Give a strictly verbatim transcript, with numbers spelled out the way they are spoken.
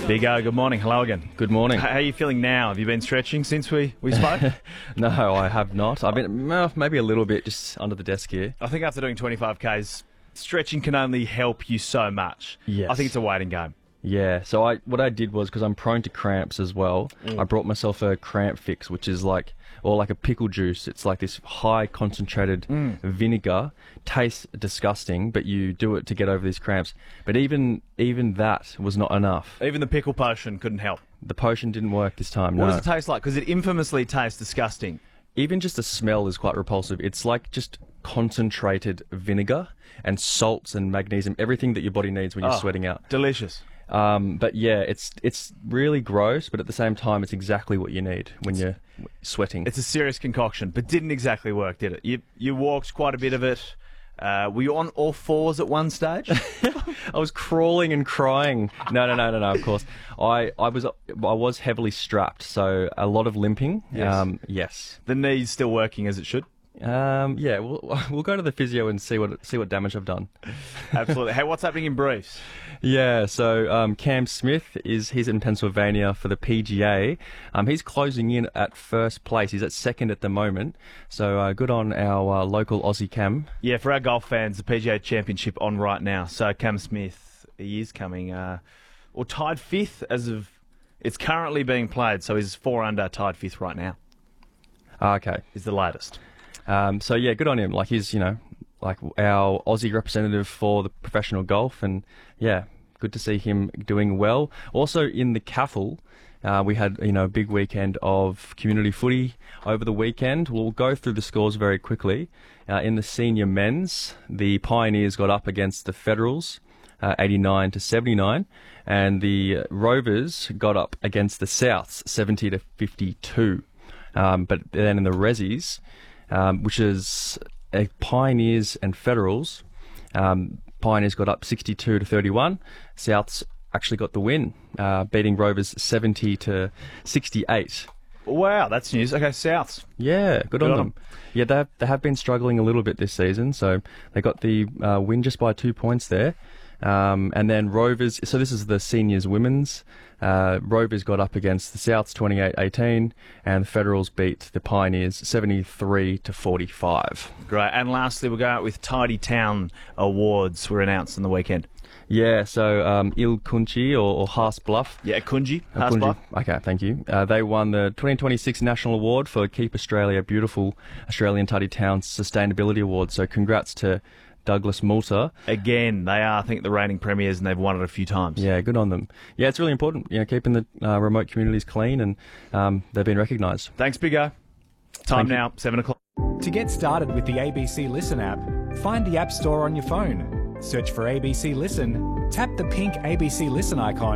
Big O, good morning. Hello again. Good morning. How are you feeling now? Have you been stretching since we, we spoke? No, I have not. I've been well, maybe a little bit just under the desk here. I think after doing twenty-five Ks, stretching can only help you so much. Yes. I think it's a waiting game. Yeah, so I what I did was, because I'm prone to cramps as well, Mm. I brought myself a cramp fix, which is like, or like a pickle juice. It's like this high concentrated Mm. vinegar. Tastes disgusting, but you do it to get over these cramps. But even even that was not enough. Even the pickle potion couldn't help. The potion didn't work this time, What no. does it taste like? Because it infamously tastes disgusting. Even just the smell is quite repulsive. It's like just concentrated vinegar and salts and magnesium, everything that your body needs when you're Oh, sweating out. Delicious. Um, but yeah, it's it's really gross, but at the same time, it's exactly what you need when you're sweating. It's a serious concoction, but didn't exactly work, did it? You, you walked quite a bit of it. Uh, were you on all fours at one stage? I was crawling and crying. No, no, no, no, no. Of course, I, I was I was heavily strapped, so a lot of limping. Yes. Um, yes. The knee's still working as it should. Um, yeah. We'll we'll go to the physio and see what see what damage I've done. Absolutely. Hey, what's happening in briefs? Yeah, so um, Cam Smith is he's in Pennsylvania for the P G A. Um, he's closing in at first place. He's at second at the moment. So uh, good on our uh, local Aussie Cam. Yeah, for our golf fans, the P G A Championship on right now. So Cam Smith, he is coming, uh, or tied fifth as of it's currently being played. So he's four under, tied fifth right now. Ah, okay. Is the latest. Um, so yeah, good on him. Like he's you know like our Aussie representative for the professional golf, and yeah, good to see him doing well. Also in the C A F L, uh, we had you know a big weekend of community footy over the weekend. We'll go through the scores very quickly. Uh, in the senior men's, the Pioneers got up against the Federals, uh, eighty-nine to seventy-nine, and the Rovers got up against the Souths, seventy to fifty-two. Um, but then in the Rezzies, um, which is uh, Pioneers and Federals, um, Pioneers got up sixty-two to thirty-one. Souths actually got the win, uh, beating Rovers seventy to sixty-eight. Wow, that's news. Okay, Souths. Yeah, good, Good on on them. Yeah, they have, they have been struggling a little bit this season, so they got the uh, win just by two points there. Um, and then Rovers, so this is the seniors women's. Uh, Rovers got up against the Souths twenty-eight eighteen, and the Federals beat the Pioneers seventy-three to forty-five. Great. And lastly, we'll go out with Tidy Town Awards were announced on the weekend. Yeah, so um, Il Kunchi or, or Haas Bluff. Yeah, Kunji. Uh, Haas Kunji. Bluff. Okay, thank you. Uh, they won the twenty twenty-six National Award for Keep Australia Beautiful Australian Tidy Towns Sustainability Award. So congrats to Douglas Malta. Again, they are, I think, the reigning premiers, and they've won it a few times. Yeah, good on them. Yeah, it's really important, you know, keeping the uh, remote communities clean, and um, they've been recognised. Thanks, Big O. Time Thank you. now, seven o'clock. To get started with the A B C Listen app, find the App Store on your phone, search for A B C Listen, tap the pink A B C Listen icon,